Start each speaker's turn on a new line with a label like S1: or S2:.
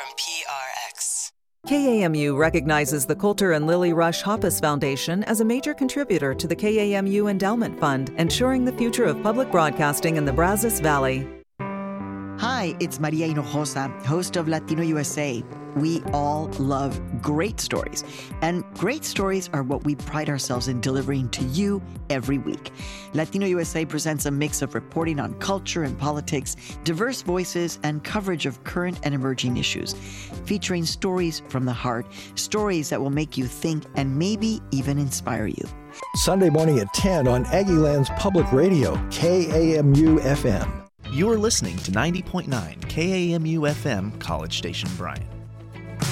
S1: from PRX.
S2: KAMU recognizes the Coulter and Lily Rush Hoppus Foundation as a major contributor to the KAMU Endowment Fund, ensuring the future of public broadcasting in the Brazos Valley.
S3: Hi, it's Maria Hinojosa, host of Latino USA. We all love great stories, and great stories are what we pride ourselves in delivering to you every week. Latino USA presents a mix of reporting on culture and politics, diverse voices, and coverage of current and emerging issues, featuring stories from the heart, stories that will make you think and maybe even inspire you.
S4: Sunday morning at 10 on Aggieland's Public Radio, KAMU-FM.
S5: You're listening to 90.9 KAMU-FM, College Station, Bryan.